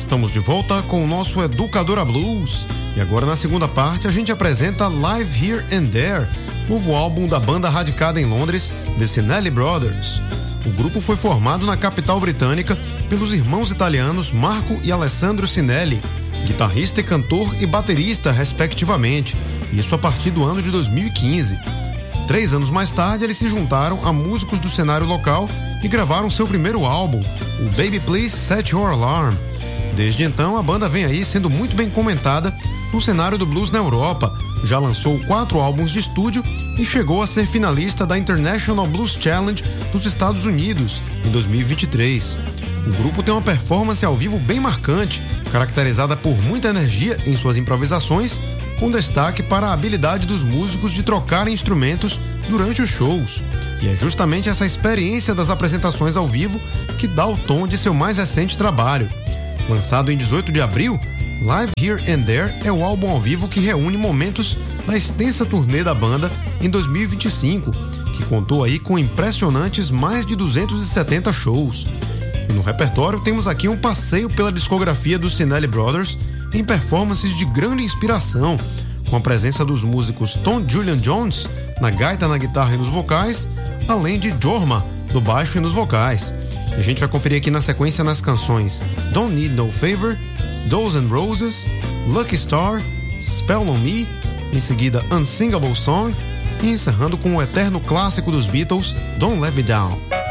Estamos de volta com o nosso Educadora Blues. E agora na segunda parte a gente apresenta Live Here and There, novo álbum da banda radicada em Londres, The Sinelli Brothers. O grupo foi formado na capital britânica pelos irmãos italianos Marco e Alessandro Sinelli, guitarrista e cantor e baterista respectivamente, isso a partir do ano de 2015. 3 anos mais tarde eles se juntaram a músicos do cenário local e gravaram seu primeiro álbum, o Baby Please Set Your Alarm. Desde então a banda vem aí sendo muito bem comentada no cenário do blues na Europa, já lançou 4 álbuns de estúdio e chegou a ser finalista da International Blues Challenge dos Estados Unidos em 2023. O grupo tem uma performance ao vivo bem marcante, caracterizada por muita energia em suas improvisações, com destaque para a habilidade dos músicos de trocarem instrumentos durante os shows. E é justamente essa experiência das apresentações ao vivo que dá o tom de seu mais recente trabalho. Lançado em 18 de abril, Live Here and There é o álbum ao vivo que reúne momentos da extensa turnê da banda em 2025, que contou aí com impressionantes mais de 270 shows. E no repertório temos aqui um passeio pela discografia dos Sinelli Brothers em performances de grande inspiração, com a presença dos músicos Tom Julian Jones na gaita, na guitarra e nos vocais, além de Jorma no baixo e nos vocais. E a gente vai conferir aqui na sequência nas canções Don't Need No Favor, Dolls and Roses, Lucky Star, Spell on Me, em seguida Unsingable Song e encerrando com o eterno clássico dos Beatles, Don't Let Me Down.